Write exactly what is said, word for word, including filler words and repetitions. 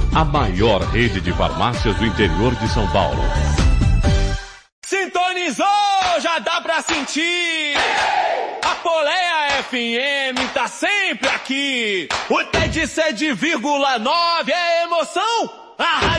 a maior rede de farmácias do interior de São Paulo. Sintonizou, já dá pra sentir. A Poleia F M tá sempre aqui. O T E D sete vírgula nove é emoção. A